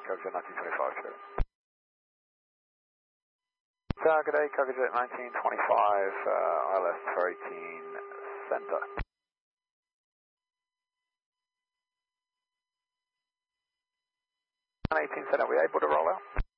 Cargo 1925, sure. Target A, Cargo Jet 1925, ILS 418, center. 118 center, are we able to roll out?